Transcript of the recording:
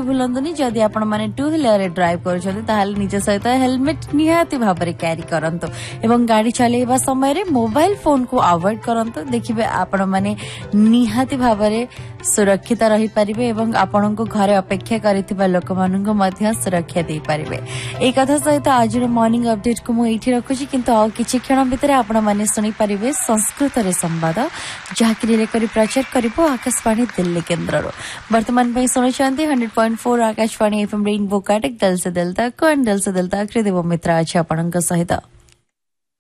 भूलंतुनी जदि आपण माने टू व्हीलर रे ड्राइव करूछथि ताहाले निज सहित हेलमेट निहाती भाबरे कैरी करंतु एवं गाड़ी चलेबा समय रे मोबाइल फोन को अवॉइड करंतु देखिबे आपण माने निहाती भाबरे सुरक्षित रही पारिबे एवं आपण को घरे अपेक्षा करिथिबा लोक माननको मध्य सुरक्षा दे पारिबे। ए कथा सहित आज मॉर्निंग अपडेट को मु एठी रखुची किंतु आ किछि क्षण भितर आपण माने सुनि पारिबे संस्कृत रे संवाद जहाकि रिले करी प्रचार करिबो आकाशवाणी दिल्ली केंद्र रो। वर्तमान पे सुनि छांती 100.4 आकाशवाणी एफएम रेनबो काटेक दिल से दिल तक देव मित्र अछि आपणक सहित।